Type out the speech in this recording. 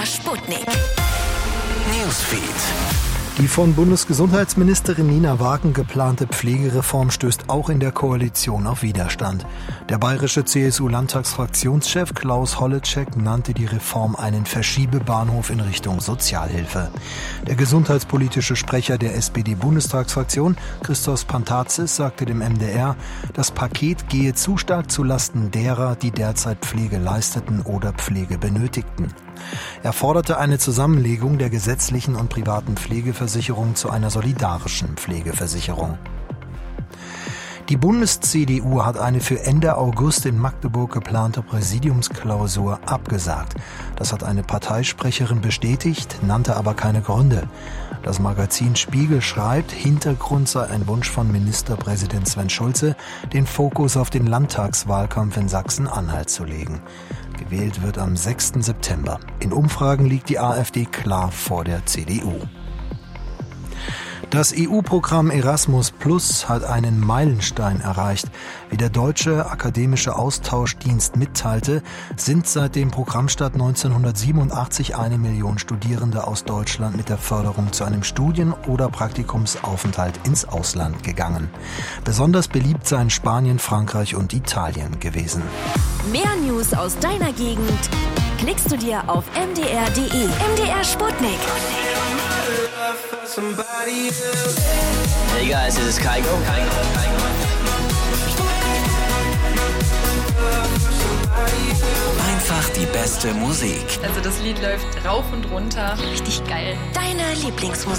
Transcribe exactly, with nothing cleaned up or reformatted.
Sputnik. Newsfeed. Die von Bundesgesundheitsministerin Nina Wagen geplante Pflegereform stößt auch in der Koalition auf Widerstand. Der bayerische C S U-Landtagsfraktionschef Klaus Holleczek nannte die Reform einen Verschiebebahnhof in Richtung Sozialhilfe. Der gesundheitspolitische Sprecher der S P D-Bundestagsfraktion, Christos Pantazis, sagte dem M D R, das Paket gehe zu stark zulasten derer, die derzeit Pflege leisteten oder Pflege benötigten. Er forderte eine Zusammenlegung der gesetzlichen und privaten Pflegeversicherung zu einer solidarischen Pflegeversicherung. Die Bundes-C D U hat eine für Ende August in Magdeburg geplante Präsidiumsklausur abgesagt. Das hat eine Parteisprecherin bestätigt, nannte aber keine Gründe. Das Magazin Spiegel schreibt, Hintergrund sei ein Wunsch von Ministerpräsident Sven Schulze, den Fokus auf den Landtagswahlkampf in Sachsen-Anhalt zu legen. Gewählt wird am sechsten September. In Umfragen liegt die AfD klar vor der C D U. Das E U-Programm Erasmus Plus hat einen Meilenstein erreicht. Wie der Deutsche Akademische Austauschdienst mitteilte, sind seit dem Programmstart neunzehnhundertsiebenundachtzig eine Million Studierende aus Deutschland mit der Förderung zu einem Studien- oder Praktikumsaufenthalt ins Ausland gegangen. Besonders beliebt seien Spanien, Frankreich und Italien gewesen. Mehr News aus deiner Gegend klickst du dir auf m d r punkt d e. M D R Sputnik. Hey guys, this is Kygo. Einfach die beste Musik. Also das Lied läuft rauf und runter. Richtig geil. Deine Lieblingsmusik.